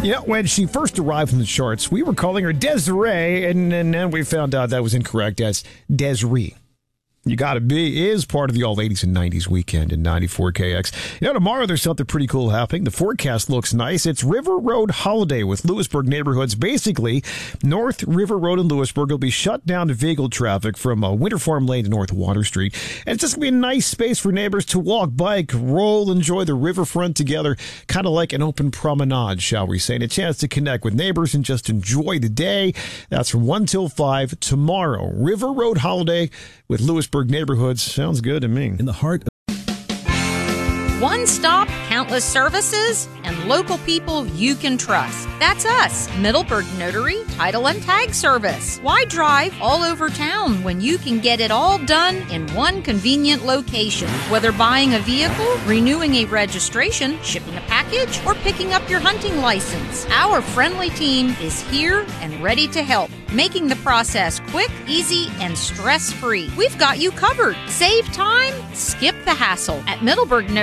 When she first arrived in the charts, we were calling her Desiree, and then we found out that was incorrect as Desiree. You Gotta Be is part of the All 80s and 90s weekend in 94KX. Tomorrow there's something pretty cool happening. The forecast looks nice. It's River Road Holiday with Lewisburg neighborhoods. Basically, North River Road in Lewisburg will be shut down to vehicle traffic from Winter Farm Lane to North Water Street. And it's just going to be a nice space for neighbors to walk, bike, roll, enjoy the riverfront together, kind of like an open promenade, shall we say, and a chance to connect with neighbors and just enjoy the day. That's from 1 till 5 tomorrow. River Road Holiday with Lewisburg neighborhoods. Sounds good to me. In the heart of one stop, countless services, and local people you can trust. That's us, Middleburg Notary, Title and Tag Service. Why drive all over town when you can get it all done in one convenient location? Whether buying a vehicle, renewing a registration, shipping a package, or picking up your hunting license, our friendly team is here and ready to help, making the process quick, easy, and stress-free. We've got you covered. Save time, skip the hassle. At Middleburg Notary,